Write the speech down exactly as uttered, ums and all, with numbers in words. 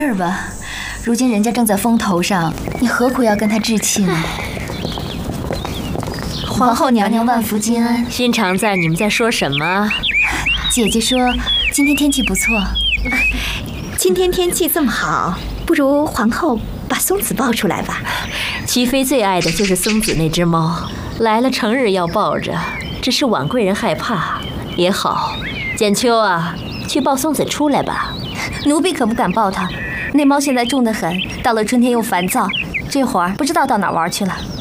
儿吧。如今人家正在风头上，你何苦要跟他置气呢？皇后娘娘万福金安。 新常在，你们在说什么？ 姐姐说今天天气不错。 今天天气这么好，不如皇后把松子抱出来吧。 齐妃最爱的就是松子那只猫，来了成日要抱着，只是婉贵人害怕。也好，简秋啊，去抱松子出来吧。 奴婢可不敢抱它，那猫现在重得很，到了春天又烦躁，这会儿不知道到哪儿玩去了。